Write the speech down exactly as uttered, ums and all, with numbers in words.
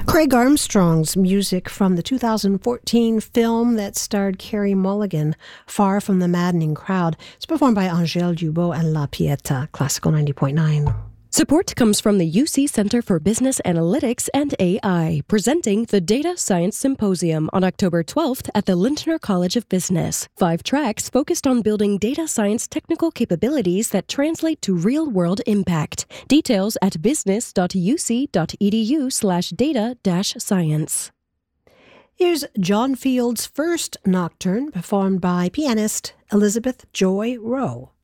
Craig Armstrong's music from the two thousand fourteen film that starred Carey Mulligan, Far from the Maddening Crowd. It's performed by Angèle Dubois and La Pieta, Classical ninety point nine. Support comes from the U C Center for Business Analytics and A I, presenting the Data Science Symposium on October twelfth at the Lintner College of Business. Five tracks focused on building data science technical capabilities that translate to real-world impact. Details at business.uc.edu slash data dash science. Here's John Field's first nocturne, performed by pianist Elizabeth Joy Rowe.